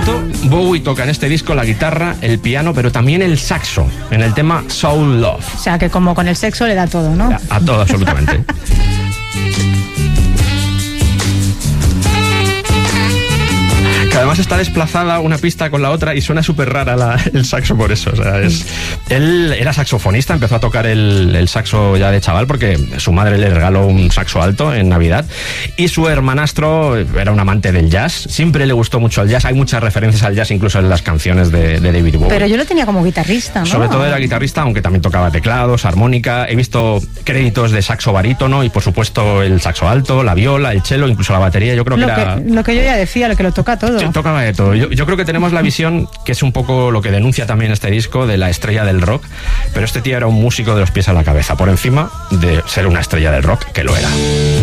dato, Bowie toca en este disco la guitarra, el piano, pero también el saxo, en el tema Soul Love. O sea, que como con el sexo le da todo, ¿no? A todo, absolutamente. Que además está desplazada una pista con la otra y suena súper rara el saxo por eso. O sea, él era saxofonista, empezó a tocar el saxo ya de chaval porque su madre le regaló un saxo alto en Navidad, y su hermanastro era un amante del jazz, siempre le gustó mucho el jazz, hay muchas referencias al jazz incluso en las canciones de David Bowie. Pero yo lo tenía como guitarrista, ¿no? Sobre todo era guitarrista, aunque también tocaba teclados, armónica. He visto créditos de saxo barítono y por supuesto el saxo alto, la viola, el cello, incluso la batería. Yo creo que era... Lo que yo ya decía, lo que lo toca todo. Tocaba de todo. Yo creo que tenemos la visión, que es un poco lo que denuncia también este disco, de la estrella del rock, pero este tío era un músico de los pies a la cabeza, por encima de ser una estrella del rock, que lo era.